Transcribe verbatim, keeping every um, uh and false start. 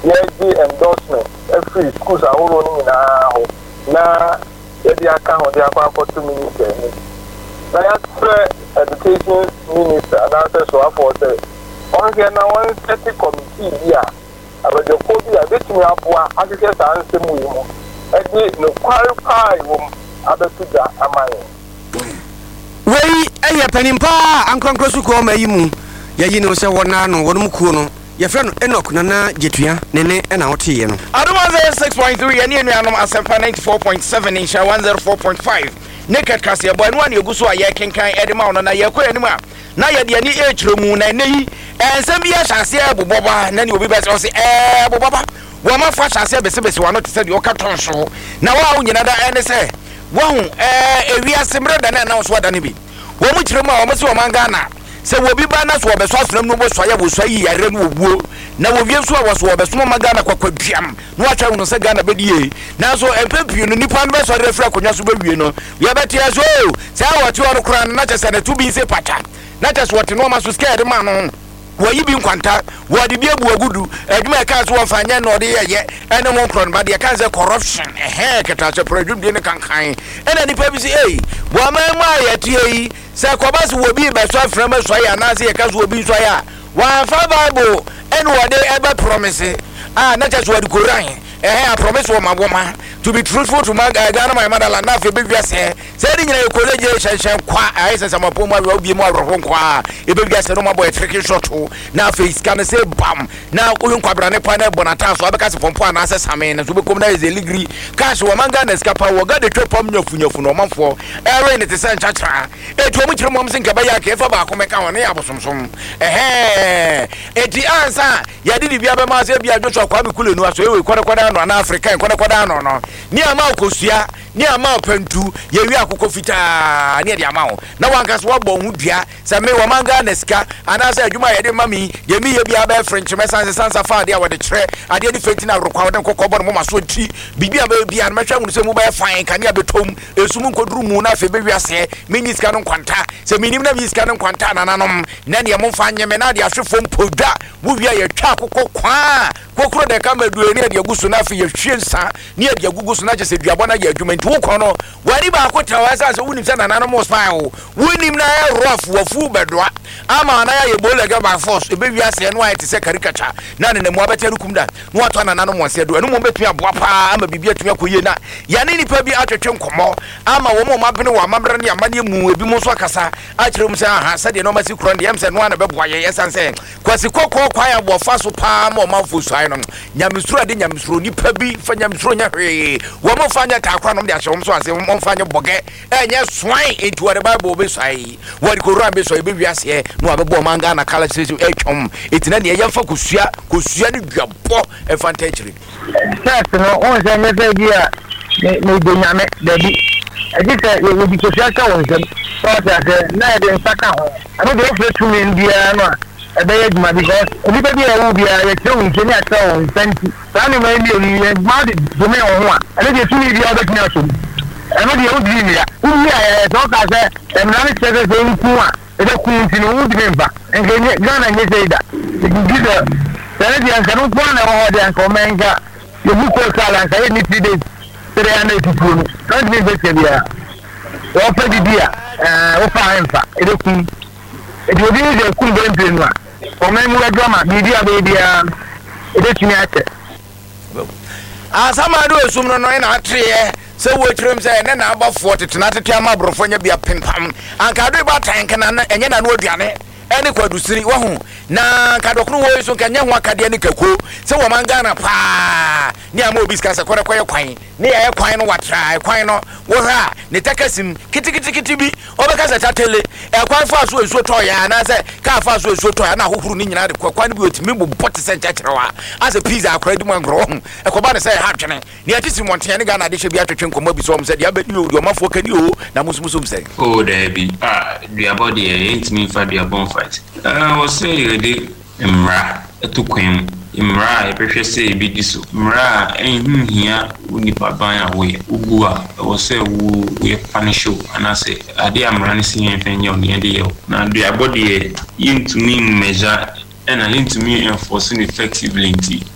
yɛdi endorsement every schools ahorow no nyinaa ho na yɛde aka ho de akɔ akɔto minister ni na yɛsɛ education minister anaasɛ so afɔ sɛ ɔnhwɛ na wɔn set committee bi a abɛdwɔkɔ bi a betumi aboa ahwehwɛ saa nsɛm yi mu ɛde no kwari paa wɔ mu abɛto gya ama yɛn. wei ɛyɛ panimpa ankrankra so kɔ ma yi mu yɛyi ne sɛ wɔna no wɔnom kuo no yɛfrɛ no Enoch Nana Jetua ne ne ɛna woteɛ no Adom one oh six point three ɛne anuanom Asempa ninety-four point seven Nhyira one oh four point five Naked Kaseɛ bɔ ɛno ane ɛgu so a yɛkenkan ɛde ma wo no na yɛkɔ anim a na yɛde ani ɛkyerɛ mu na ɛnɛ yi ɛnsɛm bi yɛhyɛ aseɛ bobɔba na ne obi bɛsɛ ɔse ɛɛ bobɔba wɔma fa hyɛ aseɛ bɛsɛbɛsi wano te sɛ deɛ ɔka tɔn so na wo a wo nyina da ɛne sɛ wɔho ɛɛ ewiase mmerɛ da na ɛna wo so ada no bi wɔn mu kyerɛ mu a wɔn sɛ wɔn Ghana sɛ wobi ba na so wɔbɛso asonam no bo so ayɛ wo so yi yare no wuo na wowie so a wɔ so wɔbɛso ma Ghana kwakwaduam no atwa no sɛ Ghana bɛdie na so empepie no nipa no bɛso de fra konwa so bɛwie no yɛbɛte so sɛ wɔte ɔno kora na kyɛ sɛ ne to bi se pata na kyɛ sɛ wɔte no ma so scared ma no wɔyi bi nkwanta wɔde bi abu agudu adwuma ɛka so wɔfa nyɛ na ɔde yɛyɛ ɛne mo nkron ba de ɛka sɛ corruption ɛhɛ keta sɛ produce bi ne kankan ɛna nipa bi sɛ ei wɔma ma yɛte yi sɛ kɔba so wɔbi bɛso afrɛ ma so ayɛ anaasɛ yɛka so wɔbi so ayɛ a wɔamfa bible ɛne wɔde ɛbɛ promise a na kyɛ sɛ wɔde koran ɛhɛ a promise wɔ ma wɔma to be truthful to my Ghana my motherland na fe bebia sɛ sɛ de nyina yɛ college hyɛnhyɛn kwa ayɛ sɛ sɛ mapo mu awo bi mu awo kwa e bebia sɛ no mabɔ tricky shot na fe scan sɛ bam na oyun kwabra ne pa na bonata so abɛka sɛ pompo ana sɛ same na so bekom na yɛ degree cash wɔ manga na skapa wɔ ga de twepam nyafu nyafu no manfo ɛre ne te sɛ nkyakra etu mu kyerɛ mu sɛ nkaba yɛ ka ɛfa ba akɔmɛka wɔ ne yɛ abosomsom ɛhɛ eti ansa yɛ de bibia bɛ ma sɛ bia dwotɔ kwa bi kule no aso ewe kwada kwada no na Africa kwada kwada no no ni ama okosua ni ama opantu ye wi akoko fitaa ni de ama ho na wanka so wabɔ hu dua sɛ me wɔ manga na sika ana sɛ adwuma ye de mami ye mi ye bia ba french me sanse sansa fa de a wɔde kyerɛ ade de fenti na rokwa wɔde kokɔ bɔ no ma so ti bibia ba bia na mɛhwɛ hu sɛ mu ba fan kan ya betom esum nkoduru mu na fe be wiase mini sika no kwanta sɛ minim na bi sika no kwanta nananom na ne mo fa nyeme na de ahwefo mpodwa wo wi ye twa akoko kwa kokoro de ka madue ne de agusu na fe ye hwie nsa ne de agugu so na gye sɛ duabɔ na yɛ adwuma nti wo kɔ no wari ba akota wa sɛ wonim sɛ nananom mo spine wonim na yɛ rough wafu bɛdoa ama na yɛ bole ga ba force e be wiase no ayɛ te sɛ caricature na ne mo abɛtɛ no kum da no atɔ nananom mo sɛ do ɛno mo betumi aboa pa ama bibia tumi akɔyie na ya ne nipa bi atwetwe nkɔmɔ ama wo mo mabene wo amamre ne amane mu ebi mo so akasa akyerɛ mu sɛ aha sɛ de no masi kro ne yɛm sɛ no ana bɛboa yɛ yɛsan sɛ kwasi kokɔ kwa ya bofa so pa ma o manfo suai no nyamesuro de nyamesuro nipa bi fa nyamesuro nya hwee wo mo fa nya takwa no de ahyɛ wo so ase mo fa nya bɔgɛ ɛnyɛ suai enti wo de bible be suai wo de koran be suai be wiase no abɛbɔ manga na kala sɛ ɛtwom etina ne yɛmfa kosua kosua ne duabɔ ɛfa ntɛkyire first no on sɛ ne sɛ bi a ne de nyame da bi ɛdi sɛ yɛ bi kosua ka wɔn sɛ so sɛ na yɛ de nsaka ho ano de ofre tumi bia no a ɛbɛyɛ dwuma because obi bɛ bi a ɛwɔ bia yɛ kyerɛ wɔn nkyɛn akyerɛ wɔn nsɛnti saa ne ma yi ni yɛ ma de dome wɔn ho a ɛno deɛ tumi bia ɔbɛtumi aso ɛno deɛ wodi mmira wodi a yɛ sɛ ɔka sɛ ɛmira ne kyerɛ sɛ nku a ɛbɛku nti no wodi me mfa nka nye Ghana nye sɛ da ɛgugi sɛ sɛne deɛ nka no nko a na ɛwɔ hɔ deɛ nka ɔmɛnka yɛbu kɔɔ sala nka yɛ ne three days sɛdeɛ ana ɛtutuo no na ntumi mfɛsɛ biara wɔpɛ bibi a wofa mfa ɛbɛkum ɛti obi ne deɛ kum bɛmpire no a ɔman mu adwama bibi a bɛbia ɛbɛtumi akyɛ asama do esum no no na atreyɛ sɛ wo kyerɛm sɛ ne na abafoɔ tetena tete ama borɔfo nya bia pimpam anka do ba tank na ɛnyɛ na no aduane ɛne kwadusiri wahu na kadokro wo so kanya ho akade ne kako sɛ wo man Ghana pa ne ama obi ska sɛ kɔre kɔyɛ kwan ne yɛ kwan no watra kwan no wo ha ne takasim kitikitikiti bi obɛka sɛ tatele e kwan fa so esuo tɔ ya na sɛ ka fa so esuo tɔ ya na hohuru ne nyina de kwan bi otimi bo bote sɛ nkyakyerewa asa pizza akora di mu angro ho e kɔba ne sɛ ha twene ne atisi monten ne Ghana de hye bi atwetwe nkɔmɔ bi so om sɛ de abɛdi o de ɔmafo kani o na musumusom sɛ o da bi ah duabɔ de yɛ ntimi fa duabɔ fight ah wo say yɛde mmra etukwan mmra ebehwɛ sɛ ebedi so mmra enhia unipa ban a woyɛ ugu a wo sɛ wo yɛ punish ana sɛ ade amra ne si yɛn fɛn yɛ o ne de yɛ na duabɔ de yɛ yɛntumi measure ɛna yɛntumi enforce effectively nti